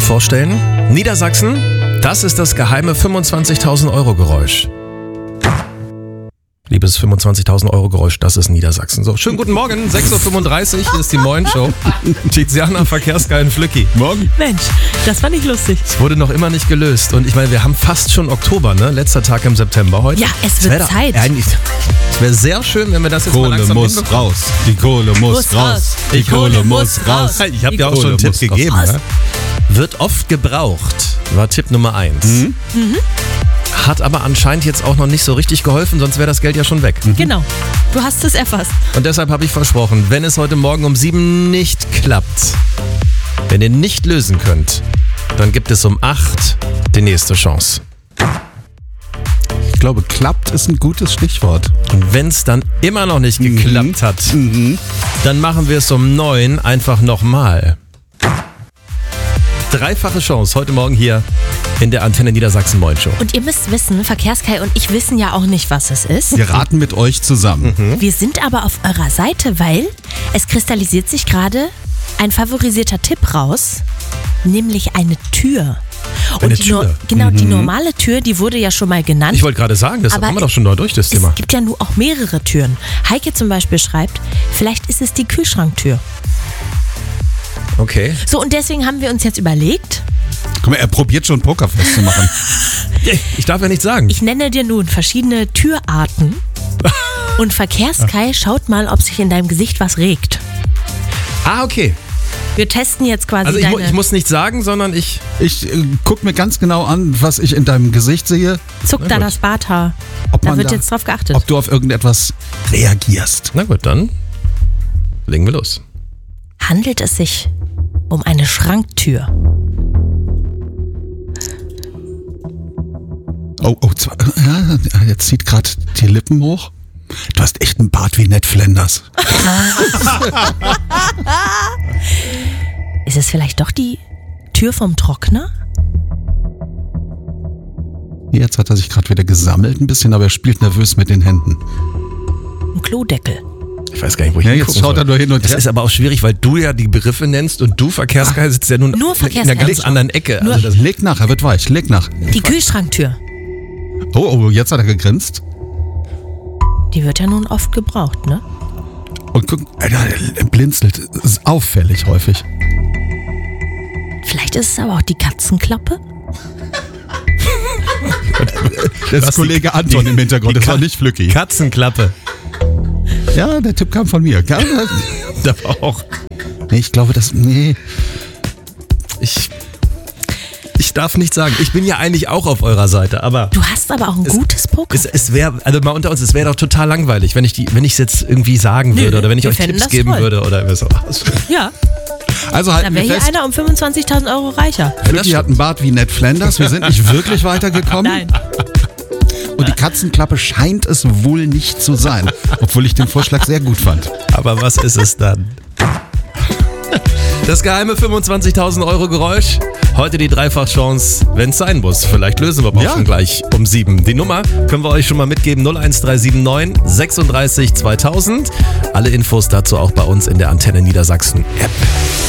vorstellen. Niedersachsen, das ist das geheime 25.000 Euro Geräusch. Liebes 25.000 Euro Geräusch, das ist Niedersachsen. So, schönen guten Morgen, 6.35 Uhr, hier ist die Moin-Show. Tiziana, Verkehrsgeil und Flücki. Morgen. Mensch, das war nicht lustig. Es wurde noch immer nicht gelöst und ich meine, wir haben fast schon Oktober, ne? Letzter Tag im September heute. Ja, es wird Zeit. Es wäre sehr schön, wenn wir das jetzt mal langsam muss raus. Die Kohle muss raus. Die Kohle muss raus. Ich habe dir auch schon einen Tipp gegeben. Ne? Wird oft gebraucht, war Tipp Nummer 1. Hat aber anscheinend jetzt auch noch nicht so richtig geholfen, sonst wäre das Geld ja schon weg. Genau, du hast es erfasst. Und deshalb habe ich versprochen, wenn es heute Morgen um 7 nicht klappt, wenn ihr nicht lösen könnt, dann gibt es um 8 die nächste Chance. Ich glaube, klappt ist ein gutes Stichwort. Und wenn es dann immer noch nicht geklappt hat, dann machen wir es um 9 einfach nochmal. Dreifache Chance heute Morgen hier in der Antenne Niedersachsen Moin Show. Und ihr müsst wissen, Verkehrskai und ich wissen ja auch nicht, was es ist. Wir raten mit euch zusammen. Wir sind aber auf eurer Seite, weil es kristallisiert sich gerade ein favorisierter Tipp raus, nämlich eine Tür. Eine Tür? Die normale Tür, die wurde ja schon mal genannt. Ich wollte gerade sagen, das aber haben wir doch schon neu durch, das Thema. Es gibt ja nur auch mehrere Türen. Heike zum Beispiel schreibt, vielleicht ist es die Kühlschranktür. Okay. So, und deswegen haben wir uns jetzt überlegt. Guck mal, er probiert schon Pokerfest zu machen. Ich darf ja nichts sagen. Ich nenne dir nun verschiedene Türarten und Verkehrskai schaut mal, ob sich in deinem Gesicht was regt. Ah, okay. Wir testen jetzt quasi Also deine... ich muss nichts sagen, sondern ich guck mir ganz genau an, was ich in deinem Gesicht sehe. Zuck da das Barthaar. Da wird jetzt drauf geachtet. Ob du auf irgendetwas reagierst. Na gut, dann legen wir los. Handelt es sich um eine Schranktür? Jetzt zieht gerade die Lippen hoch. Du hast echt einen Bart wie Ned Flanders. Ist es vielleicht doch die Tür vom Trockner? Jetzt hat er sich gerade wieder gesammelt ein bisschen, aber er spielt nervös mit den Händen. Ein Klodeckel. Ich weiß gar nicht, wo ich Ja, hingucken jetzt schaut soll. er nur hin und Das her. ist aber auch schwierig, weil du ja die Begriffe nennst und du, Verkehrsgeil, sitzt ja nun Nur in einer Verkehrsgeil. ganz anderen Ecke. Nur- Also das, Leg nach, er wird weich. Leg nach. Die Kühlschranktür. Oh, jetzt hat er gegrinst. Die wird ja nun oft gebraucht, ne? Und guck, Alter, er blinzelt. Das ist auffällig häufig. Vielleicht ist es aber auch die Katzenklappe? Das Was, ist Kollege Anton im Hintergrund, das war nicht Flücki. Katzenklappe. Ja, der Tipp kam von mir. Ja, Da war auch. nee, ich glaube, Nee. Ich darf nicht sagen. Ich bin ja eigentlich auch auf eurer Seite, aber Du hast aber auch ein gutes Poker. es wäre, also mal unter uns, es wäre doch total langweilig, wenn ich es jetzt irgendwie sagen würde oder wenn ich wir euch fänden Tipps das geben toll. würde oder so. Ja, Also da halten wäre wir hier fest, einer um 25.000 Euro reicher. Flücki hat einen Bart wie Ned Flanders. Wir sind nicht wirklich weitergekommen. Nein. Und die Katzenklappe scheint es wohl nicht zu sein. Obwohl ich den Vorschlag sehr gut fand. Aber was ist es dann? Das geheime 25.000 Euro Geräusch. Heute die Dreifachchance, wenn es sein muss. Vielleicht lösen wir aber auch schon gleich um 7. Die Nummer können wir euch schon mal mitgeben. 01379 36 2000. Alle Infos dazu auch bei uns in der Antenne Niedersachsen App.